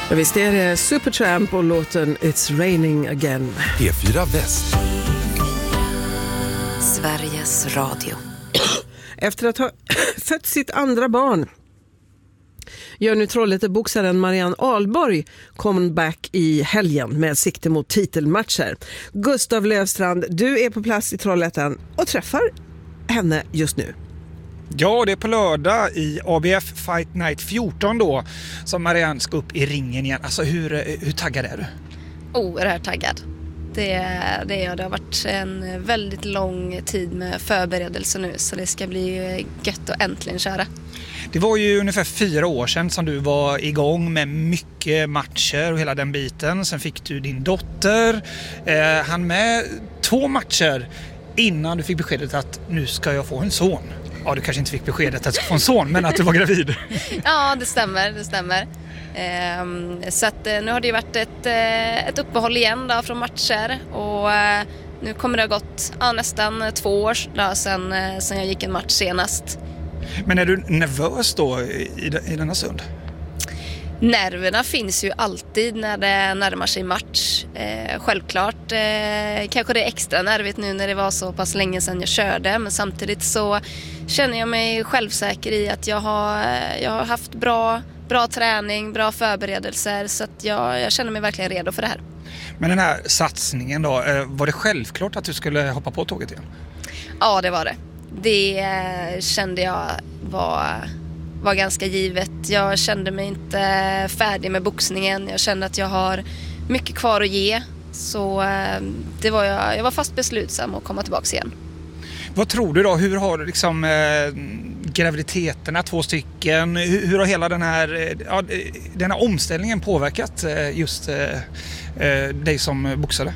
Ja, visst är det Supertramp och låten It's Raining Again. P4 Väst. Sveriges Radio. Efter att ha fött sitt andra barn gör nu Trollhätteboxaren Marianne Ahlborg comeback i helgen med sikte mot titelmatcher. Gustav Löfstrand, du är på plats i Trollhättan och träffar henne just nu. Ja, det är på lördag i ABF Fight Night 14 då som Marianne ska upp i ringen igen. Alltså hur taggad är du? Oerhört taggad. Det är det har varit en väldigt lång tid med förberedelse nu, så det ska bli gött att äntligen köra. Det var ju ungefär 4 år sedan som du var igång med mycket matcher och hela den biten. Sen fick du din dotter. Han med 2 matcher innan du fick beskedet att nu ska jag få en son. Ja, du kanske inte fick beskedet att du ska få en son, men att du var gravid. Ja, det stämmer. Så att nu har det ju varit ett uppehåll igen då från matcher, och nu kommer det ha gått nästan 2 år då, sen jag gick en match senast. Men är du nervös då i denna stund? Nerverna finns ju alltid när det närmar sig match. Självklart kanske det är extra nervigt nu när det var så pass länge sedan jag körde, men samtidigt så känner jag mig självsäker i att jag har haft bra träning, bra förberedelser, så att jag känner mig verkligen redo för det här. Men den här satsningen då, var det självklart att du skulle hoppa på tåget igen? Ja, det var det. Det kände jag var ganska givet. Jag kände mig inte färdig med boxningen. Jag kände att jag har mycket kvar att ge. Så jag var fast beslutsam att komma tillbaka igen. Vad tror du då? Hur har liksom graviditeterna, 2 stycken, hur har hela den här omställningen påverkat just dig som boxare?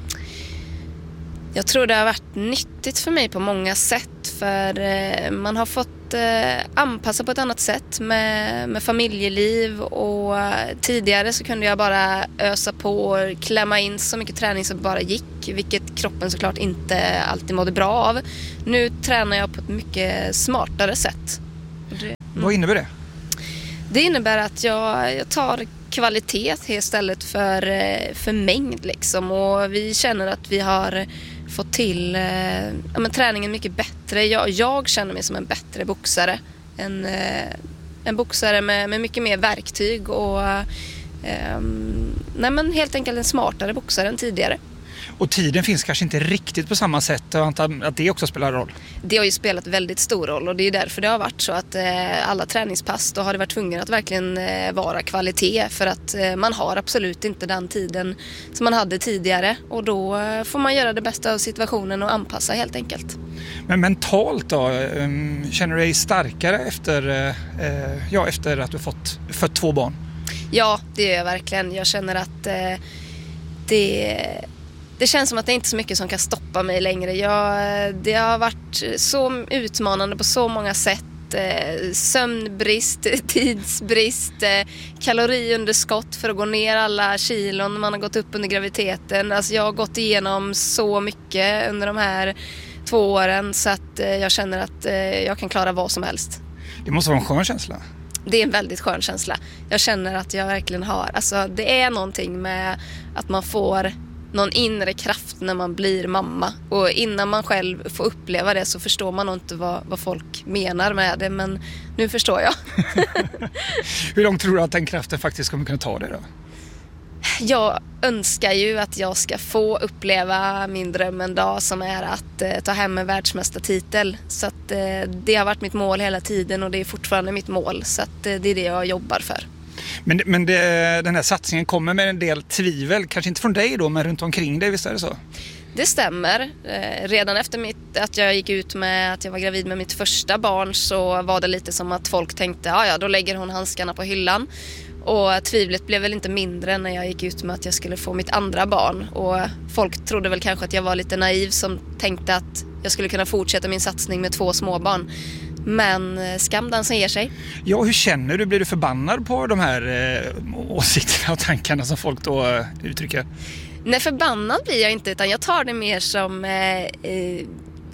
Jag tror det har varit nyttigt för mig på många sätt, för man har fått anpassa på ett annat sätt med familjeliv, och tidigare så kunde jag bara ösa på och klämma in så mycket träning som bara gick, vilket kroppen såklart inte alltid mådde bra av. Nu tränar jag på ett mycket smartare sätt. Vad innebär det? Det innebär att jag tar kvalitet istället för mängd liksom, och vi känner att vi har fått till träningen mycket bcket. Jag känner mig som en bättre boxare. En boxare med mycket mer verktyg och helt enkelt en smartare boxare än tidigare. Och tiden finns kanske inte riktigt på samma sätt, och jag antar att det också spelar roll. Det har ju spelat väldigt stor roll, och det är därför det har varit så att alla träningspass, då har det varit tvungen att verkligen vara kvalitet, för att man har absolut inte den tiden som man hade tidigare, och då får man göra det bästa av situationen och anpassa helt enkelt. Men mentalt då, känner du dig starkare efter att du fått 2 barn? Ja, det gör jag verkligen. Jag känner att det känns som att det inte är så mycket som kan stoppa mig längre. Det har varit så utmanande på så många sätt. Sömnbrist, tidsbrist, kaloriunderskott för att gå ner alla kilon man har gått upp under graviditeten. Alltså jag har gått igenom så mycket under de här 2 åren, så att jag känner att jag kan klara vad som helst. Det måste vara en skön känsla. Det är en väldigt skön känsla. Jag känner att jag verkligen har. Alltså det är någonting med att man får någon inre kraft när man blir mamma. Och innan man själv får uppleva det så förstår man inte vad folk menar med det. Men nu förstår jag. Hur långt tror du att den kraften faktiskt kommer kunna ta det då? Jag önskar ju att jag ska få uppleva min dröm en dag, som är att ta hem en världsmästartitel. Så att det har varit mitt mål hela tiden, och det är fortfarande mitt mål. Så att det är det jag jobbar för. Men den här satsningen kommer med en del tvivel, kanske inte från dig då, men runt omkring dig, visst är det så? Det stämmer. Redan efter att jag gick ut med att jag var gravid med mitt första barn, så var det lite som att folk tänkte, ja då lägger hon handskarna på hyllan. Och tvivlet blev väl inte mindre när jag gick ut med att jag skulle få mitt andra barn. Och folk trodde väl kanske att jag var lite naiv som tänkte att jag skulle kunna fortsätta min satsning med 2 småbarn. Men skamdansen ger sig. Ja, hur känner du? Blir du förbannad på de här åsikterna och tankarna som folk då uttrycker? Nej, förbannad blir jag inte, utan jag tar det mer som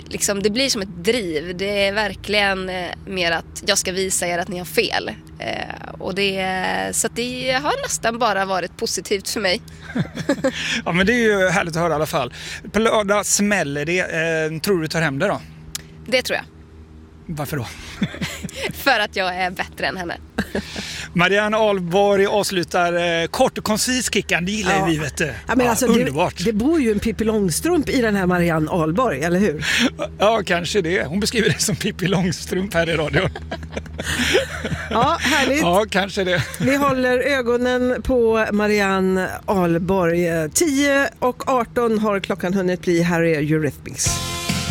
liksom, det blir som ett driv. Det är verkligen mer att jag ska visa er att ni har fel. Så att det har nästan bara varit positivt för mig. Ja, men det är ju härligt att höra i alla fall. På lördag smäller det. Tror du tar hem det då? Det tror jag. Varför då? För att jag är bättre än henne. Marianne Ahlborg avslutar kort och koncis Kickan. Det gillar vi, vet du. Ja, men alltså, underbart. Det bor ju en Pippi Långstrump i den här Marianne Ahlborg, eller hur? Ja, kanske det. Hon beskriver det som Pippi Långstrump här i radio. Ja, härligt. Ja, kanske det. Vi håller ögonen på Marianne Ahlborg. 10:18 har klockan hunnit bli. Här är Eurythmics.